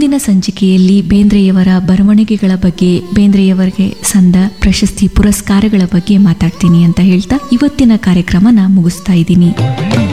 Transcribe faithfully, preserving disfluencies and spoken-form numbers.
ಮುಂದಿನ ಸಂಚಿಕೆಯಲ್ಲಿ ಬೇಂದ್ರೆಯವರ ಬರವಣಿಗೆಗಳ ಬಗ್ಗೆ, ಬೇಂದ್ರೆಯವರಿಗೆ ಸಂದ ಪ್ರಶಸ್ತಿ ಪುರಸ್ಕಾರಗಳ ಬಗ್ಗೆ ಮಾತಾಡ್ತೀನಿ ಅಂತ ಹೇಳ್ತಾ ಇವತ್ತಿನ ಕಾರ್ಯಕ್ರಮನ ಮುಗಿಸ್ತಾ ಇದ್ದೀನಿ.